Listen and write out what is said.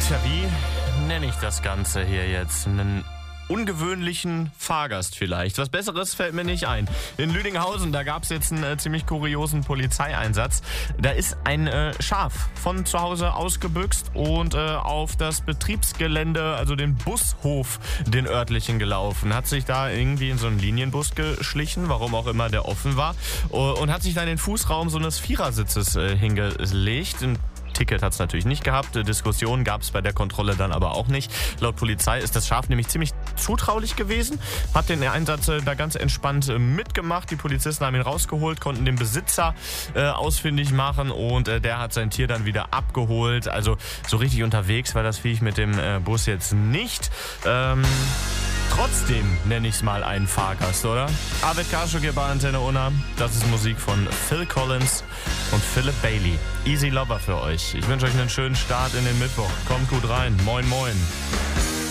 Tja, wie nenne ich das Ganze hier jetzt? Einen ungewöhnlichen Fahrgast vielleicht. Was Besseres fällt mir nicht ein. In Lüdinghausen, da gab es jetzt einen ziemlich kuriosen Polizeieinsatz. Da ist ein Schaf von zu Hause ausgebüxt und auf das Betriebsgelände, also den Bushof, den örtlichen gelaufen. Hat sich da irgendwie in so einen Linienbus geschlichen, warum auch immer der offen war, und hat sich da in den Fußraum so eines Vierersitzes hingelegt. Ticket hat es natürlich nicht gehabt. Diskussionen gab es bei der Kontrolle dann aber auch nicht. Laut Polizei ist das Schaf nämlich ziemlich zutraulich gewesen, hat den Einsatz da ganz entspannt mitgemacht. Die Polizisten haben ihn rausgeholt, konnten den Besitzer ausfindig machen und der hat sein Tier dann wieder abgeholt. Also so richtig unterwegs war das Viech mit dem Bus jetzt nicht. Trotzdem nenne ich es mal einen Fahrgast, oder? Arvid Kaschuk hier bei Antenne Unna. Das ist Musik von Phil Collins und Philip Bailey. Easy Lover für euch. Ich wünsche euch einen schönen Start in den Mittwoch. Kommt gut rein. Moin, moin.